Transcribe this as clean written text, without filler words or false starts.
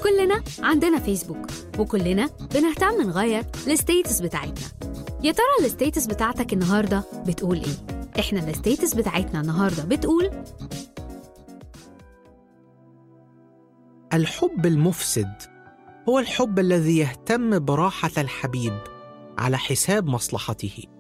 كلنا عندنا فيسبوك، وكلنا بنهتم نغير الستيتس بتاعتنا. يا ترى الستيتس بتاعتك النهاردة بتقول إيه؟ إحنا الستيتس بتاعتنا النهاردة بتقول: الحب المفسد هو الحب الذي يهتم براحة الحبيب على حساب مصلحته.